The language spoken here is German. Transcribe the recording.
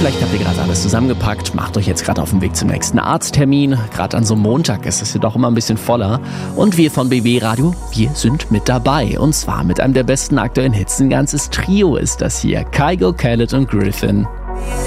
Vielleicht habt ihr gerade alles zusammengepackt, macht euch jetzt gerade auf den Weg zum nächsten Arzttermin. Gerade an so einem Montag ist es ja doch immer ein bisschen voller. Und wir von BB Radio, wir sind mit dabei. Und zwar mit einem der besten aktuellen Hits. Ein ganzes Trio ist das hier. Kygo, Khaled und Griffin.